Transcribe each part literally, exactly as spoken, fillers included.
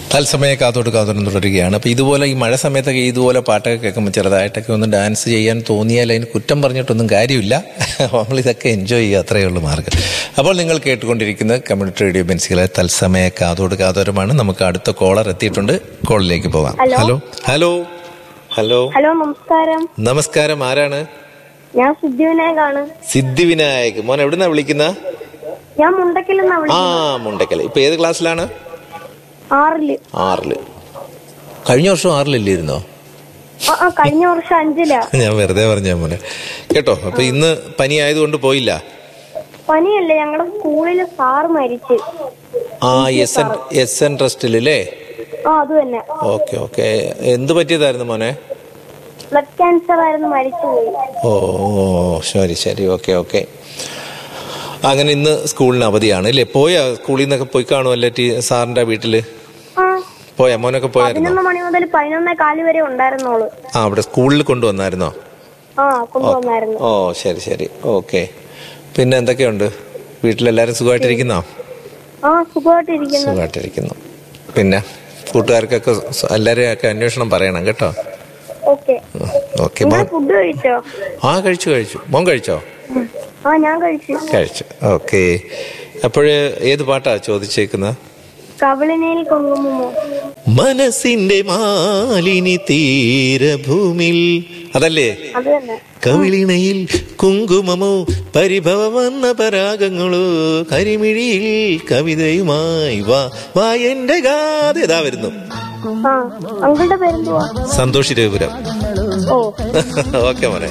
തത്സമയ കാത്തോട്ട് കാത്തോട്ട് തുടരുകയാണ്. അപ്പോൾ ഇതുപോലെ ഈ മഴ സമയത്തൊക്കെ ഇതുപോലെ പാട്ടൊക്കെ കേൾക്കുമ്പോൾ ചെറുതായിട്ടൊക്കെ ഒന്ന് ഡാൻസ് ചെയ്യാൻ തോന്നിയാൽ അതിന് കുറ്റം പറഞ്ഞിട്ടൊന്നും കാര്യമില്ല. നമ്മളിതൊക്കെ എൻജോയ് ചെയ്യുക, അത്രയേ ഉള്ളൂ മാർഗ്ഗം. അപ്പോൾ നിങ്ങൾ കേട്ടുകൊണ്ടിരിക്കുന്നത് കമ്മ്യൂണിറ്റി റേഡിയോ ബെൻസികളെ തത്സമയ കാതോട് കാതോരമാണ്. നമുക്ക് അടുത്ത കോളർ എത്തിയിട്ടുണ്ട്, കോളിലേക്ക് പോകാം. ഹലോ ഹലോ ഹലോ ഹലോ നമസ്കാരം. നമസ്കാരം, ആരാണ്? ഞാൻ സിദ്ധിവിനായകാണ്. സിദ്ധിവിനായക്. മോൻ എവിടുന്നാ വിളിക്കുന്ന? ഞാൻ മുണ്ടക്കൽ. ആ, മുണ്ടക്കൽ. ഇപ്പൊ ഏത് ക്ലാസ്സിലാണ്? ആറില്. ആറില്. കഴിഞ്ഞ വർഷം ആറിലില്ലായിരുന്നോ? കഴിഞ്ഞ വർഷം അഞ്ചിലാ. ഞാൻ വെറുതെ പറഞ്ഞ മോനെ കേട്ടോ. അപ്പൊ ഇന്ന് പനി ആയതുകൊണ്ട് പോയില്ല? പനിയല്ലേ, ഞങ്ങളുടെ സ്കൂളില് സാറ് മരിച്ചു. ആ, എസ് എൻ എസ് എൻ ട്രസ്റ്റിലല്ലേ? ആ, അത് തന്നെ. Okay okay. എന്ത് പറ്റിയതായിരുന്നു മോനെ? ബ്ലഡ് ക്യാൻസർ ആയിരുന്നു, മരിച്ചുപോയി. ഓ ശരി ശരി. Okay okay. അങ്ങനെ ഇന്ന് സ്കൂളിന് അവധിയാണ് അല്ലേ? പോയാ സ്കൂളിൽ നിന്നൊക്കെ പോയി കാണുമല്ലേ ടീ സാറിന്റെ വീട്ടില്? പോയാ മോനൊക്കെ? പോയായിരുന്നു. പതിനൊന്ന് മണി മുതൽ പതിനൊന്നേ കാല് വരെ ഉണ്ടായിരുന്നോളൂ. ആ, അവിടെ സ്കൂളിൽ കൊണ്ടുവന്നായിരുന്നോ? ആ, കൊണ്ടുവന്നായിരുന്നു. ഓ ശരി ശരി. ഓക്കെ. പിന്നെ എന്തൊക്കെയുണ്ട്? വീട്ടിലെല്ലാരും സുഖമായിട്ടിരിക്കുന്നോ? ആ, സുഖമായിട്ടിരിക്കുന്നു. സുഖമായിട്ടിരിക്കുന്നു. പിന്നെ കൂട്ടുകാർക്കൊക്കെ എല്ലാരെയും ഒക്കെ അന്വേഷണം പറയണം കേട്ടോ. ഓക്കെ. ഓക്കെ. ഫുഡ് കഴിച്ചോ? ആ, കഴിച്ചു കഴിച്ചു. മോൻ കഴിച്ചോ? ആ, ഞാൻ കഴിച്ചു. കഴിച്ചു. ഓക്കെ. അപ്പോഴ് ഏത് പാട്ടാ ചോദിച്ചേക്കുന്നത്? കവിളിനയിൽ കുങ്കുമമോ? മനസ്സിന്റെ മാലിനി തീരഭൂമിൽ, അതല്ലേ? അത് തന്നെ. കവിളിണയിൽ കുങ്കുമമോ പരിഭവ വന്ന പരാഗങ്ങളോ കരിമിഴിയിൽ കവിതയുമായി വാ വാ എന്റെ ഗാഥ. ഇതാ വരുന്നു. അങ്കിളുടെ പേരെന്തുവാ? സന്തോഷ് രഘുപുരം. ഓ ഓക്കെ മോനെ.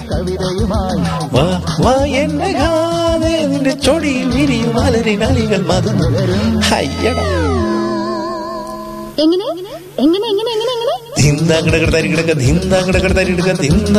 വാ വാ എന്റെ ഗാഥ നിന്റെ ചൊടിയിൽ വിരിയും മലരിനാളികൾ മധു. അയ്യടാ. എങ്ങനെ എങ്ങനെ എങ്ങനെ എങ്ങനെ എങ്ങനെ ധിന്താ കിടക്കട തരികിടക്ക ധിന്താ കിടക്കട തരികിടക്ക ധിന്താ